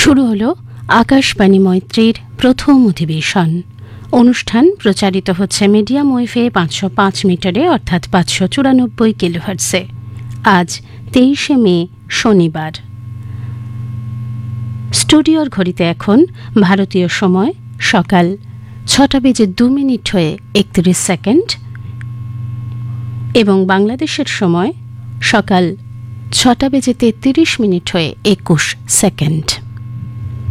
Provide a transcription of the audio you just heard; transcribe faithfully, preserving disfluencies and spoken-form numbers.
শুরু হলো আকাশবাণী মৈত্রীর প্রথম অধিবেশন। অনুষ্ঠান প্রচারিত হচ্ছে মিডিয়াম ওয়েভে পাঁচশো পাঁচ মিটারে অর্থাৎ পাঁচশো চুরানব্বই কিলোহার্টসে। আজ তেইশে মে শনিবার। স্টুডিওর ঘড়িতে এখন ভারতীয় সময় সকাল ছটা বেজে দু মিনিট হয়ে একত্রিশ সেকেন্ড এবং বাংলাদেশের সময় সকাল ছটা বেজে তেত্রিশ মিনিট হয়ে একুশ সেকেন্ড।